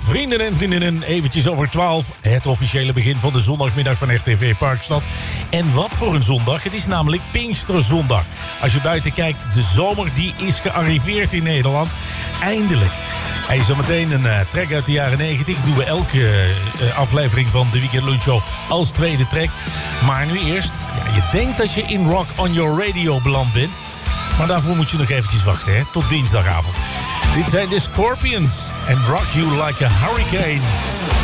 Vrienden en vriendinnen, eventjes over 12. Het officiële begin van de zondagmiddag van RTV Parkstad. En wat voor een zondag. Het is namelijk Pinksterzondag. Als je buiten kijkt, de zomer die is gearriveerd in Nederland. Eindelijk. Hij is zometeen een track uit de jaren 90. Doen we elke aflevering van de Weekend Lunch Show als tweede track. Maar nu eerst, ja, je denkt dat je in Rock on Your Radio beland bent. Maar daarvoor moet je nog eventjes wachten, hè, tot dinsdagavond. Dit zijn de Scorpions en Rock You Like a Hurricane.